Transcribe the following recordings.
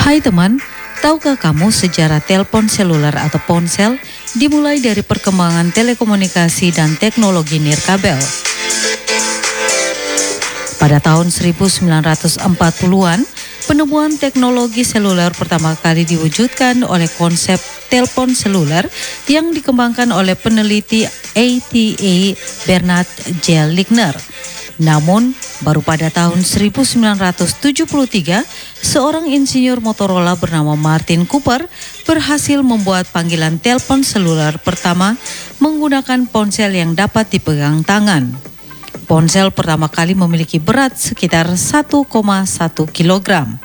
Hai teman, tahukah kamu sejarah telepon seluler atau ponsel dimulai dari perkembangan telekomunikasi dan teknologi nirkabel? Pada tahun 1940-an, penemuan teknologi seluler pertama kali diwujudkan oleh konsep telepon seluler yang dikembangkan oleh peneliti ATA Bernard J. Ligner. Namun, baru pada tahun 1973, seorang insinyur Motorola bernama Martin Cooper berhasil membuat panggilan telepon seluler pertama menggunakan ponsel yang dapat dipegang tangan. Ponsel pertama kali memiliki berat sekitar 1,1 kilogram.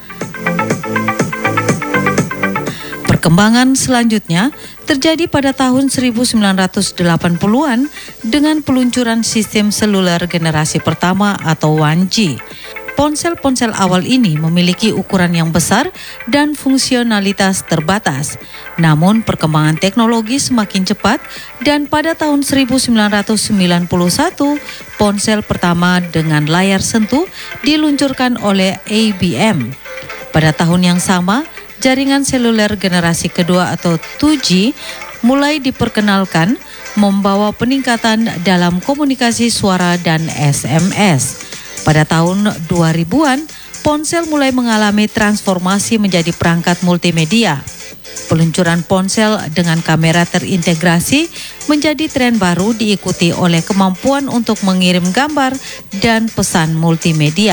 Perkembangan selanjutnya terjadi pada tahun 1980-an dengan peluncuran sistem seluler generasi pertama atau 1G. Ponsel-ponsel awal ini memiliki ukuran yang besar dan fungsionalitas terbatas. Namun perkembangan teknologi semakin cepat dan pada tahun 1991 ponsel pertama dengan layar sentuh diluncurkan oleh IBM. Pada tahun yang sama, jaringan seluler generasi kedua atau 2G mulai diperkenalkan, membawa peningkatan dalam komunikasi suara dan SMS. Pada tahun 2000-an, ponsel mulai mengalami transformasi menjadi perangkat multimedia. Peluncuran ponsel dengan kamera terintegrasi menjadi tren baru, diikuti oleh kemampuan untuk mengirim gambar dan pesan multimedia.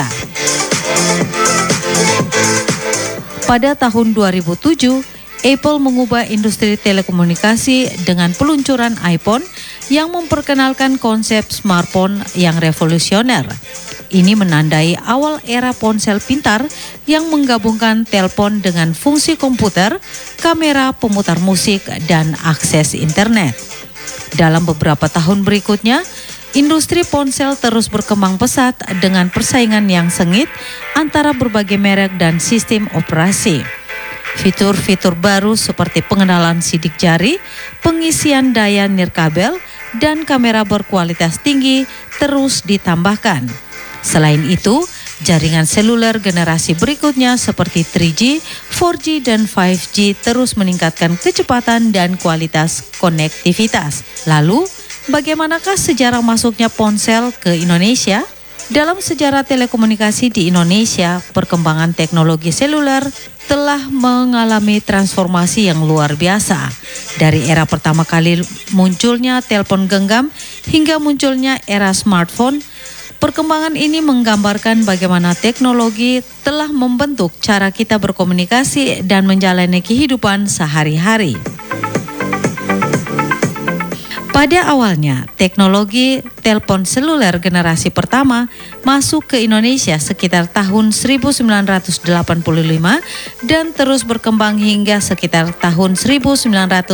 Pada tahun 2007, Apple mengubah industri telekomunikasi dengan peluncuran iPhone yang memperkenalkan konsep smartphone yang revolusioner. Ini menandai awal era ponsel pintar yang menggabungkan telepon dengan fungsi komputer, kamera, pemutar musik, dan akses internet. Dalam beberapa tahun berikutnya, industri ponsel terus berkembang pesat dengan persaingan yang sengit antara berbagai merek dan sistem operasi. Fitur-fitur baru seperti pengenalan sidik jari, pengisian daya nirkabel, dan kamera berkualitas tinggi terus ditambahkan. Selain itu, jaringan seluler generasi berikutnya seperti 3G, 4G, dan 5G terus meningkatkan kecepatan dan kualitas konektivitas. Lalu, bagaimanakah sejarah masuknya ponsel ke Indonesia? Dalam sejarah telekomunikasi di Indonesia, perkembangan teknologi seluler telah mengalami transformasi yang luar biasa. Dari era pertama kali munculnya telepon genggam hingga munculnya era smartphone, perkembangan ini menggambarkan bagaimana teknologi telah membentuk cara kita berkomunikasi dan menjalani kehidupan sehari-hari. Pada awalnya, teknologi telepon seluler generasi pertama masuk ke Indonesia sekitar tahun 1985 dan terus berkembang hingga sekitar tahun 1992.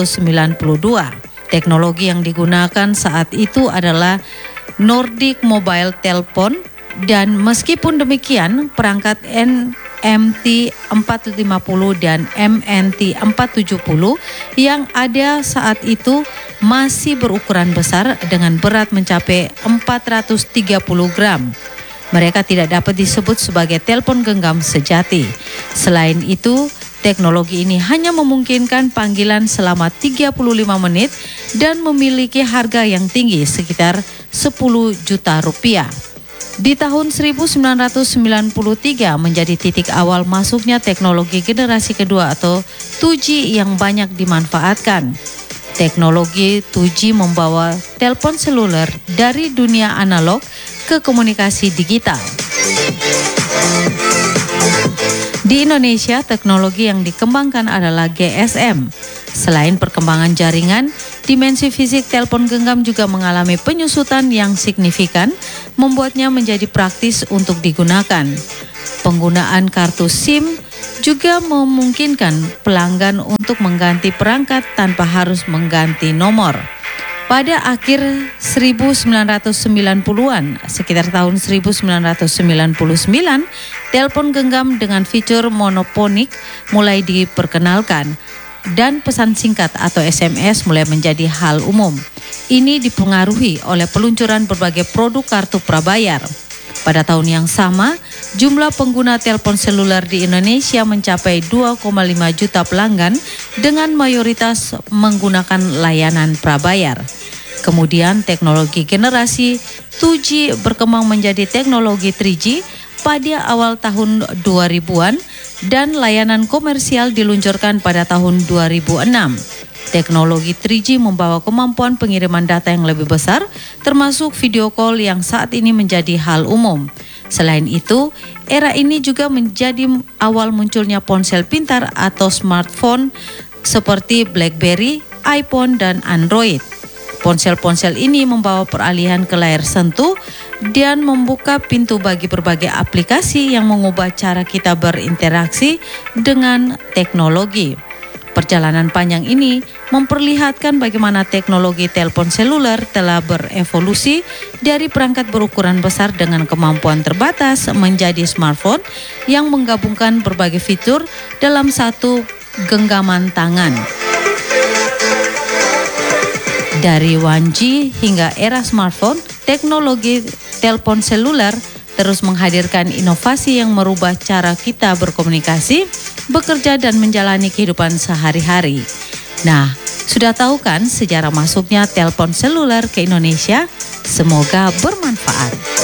Teknologi yang digunakan saat itu adalah Nordic Mobile Telephone, dan meskipun demikian, perangkat MT 450 dan MNT 470 yang ada saat itu masih berukuran besar dengan berat mencapai 430 gram. Mereka tidak dapat disebut sebagai telepon genggam sejati. Selain itu, teknologi ini hanya memungkinkan panggilan selama 35 menit dan memiliki harga yang tinggi sekitar 10 juta rupiah. Di tahun 1993 menjadi titik awal masuknya teknologi generasi kedua atau 2G yang banyak dimanfaatkan. Teknologi 2G membawa telepon seluler dari dunia analog ke komunikasi digital. Di Indonesia, teknologi yang dikembangkan adalah GSM. Selain perkembangan jaringan, dimensi fisik telepon genggam juga mengalami penyusutan yang signifikan, membuatnya menjadi praktis untuk digunakan. Penggunaan kartu SIM juga memungkinkan pelanggan untuk mengganti perangkat tanpa harus mengganti nomor. Pada akhir 1990-an, sekitar tahun 1999, telepon genggam dengan fitur monoponik mulai diperkenalkan dan pesan singkat atau SMS mulai menjadi hal umum. Ini dipengaruhi oleh peluncuran berbagai produk kartu prabayar. Pada tahun yang sama, jumlah pengguna telepon seluler di Indonesia mencapai 2,5 juta pelanggan dengan mayoritas menggunakan layanan prabayar. Kemudian teknologi generasi 2G berkembang menjadi teknologi 3G pada awal tahun 2000-an dan layanan komersial diluncurkan pada tahun 2006. Teknologi 3G membawa kemampuan pengiriman data yang lebih besar, termasuk video call yang saat ini menjadi hal umum. Selain itu, era ini juga menjadi awal munculnya ponsel pintar atau smartphone seperti BlackBerry, iPhone, dan Android. Ponsel-ponsel ini membawa peralihan ke layar sentuh dan membuka pintu bagi berbagai aplikasi yang mengubah cara kita berinteraksi dengan teknologi. Perjalanan panjang ini memperlihatkan bagaimana teknologi telepon seluler telah berevolusi dari perangkat berukuran besar dengan kemampuan terbatas menjadi smartphone yang menggabungkan berbagai fitur dalam satu genggaman tangan. Dari 1G hingga era smartphone, teknologi telepon seluler terus menghadirkan inovasi yang merubah cara kita berkomunikasi, bekerja, dan menjalani kehidupan sehari-hari. Nah, sudah tahu kan sejarah masuknya telepon seluler ke Indonesia? Semoga bermanfaat.